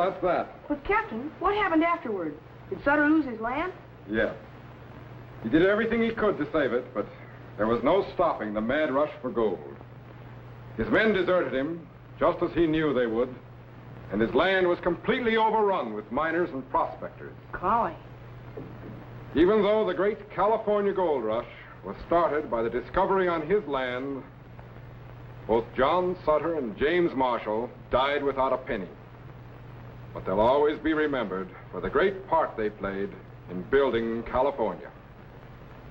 that's that. But, Captain, what happened afterward? Did Sutter lose his land? Yes. He did everything he could to save it, but there was no stopping the mad rush for gold. His men deserted him, just as he knew they would, and his land was completely overrun with miners and prospectors. Golly. Even though the great California gold rush was started by the discovery on his land, both John Sutter and James Marshall died without a penny. But they'll always be remembered for the great part they played in building California.